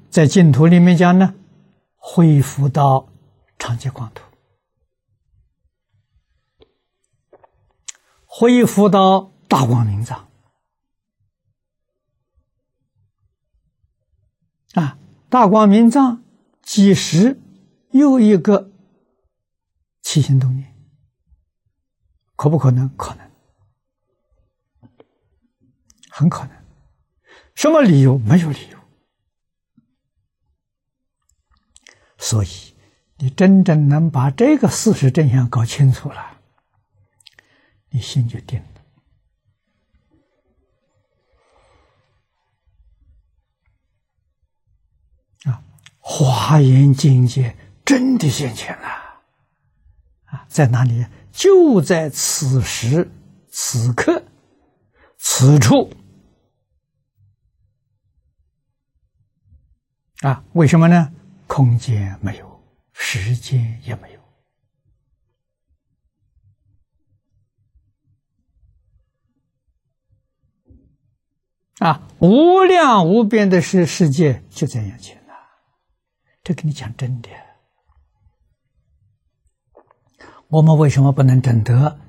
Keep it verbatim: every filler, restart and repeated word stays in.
在净土里面讲呢，恢复到常寂光土，恢复到大光明藏啊，大光明藏几时又一个起心动念，可不可能？可能，很可能。什么理由？没有理由。所以你真正能把这个事实真相搞清楚了，你心就定了啊！华严境界真的现前了啊！在哪里？就在此时此刻此处啊！为什么呢？空间没有，时间也没有啊！无量无边的世世界就在眼前了，这跟你讲真的。我们为什么不能证得？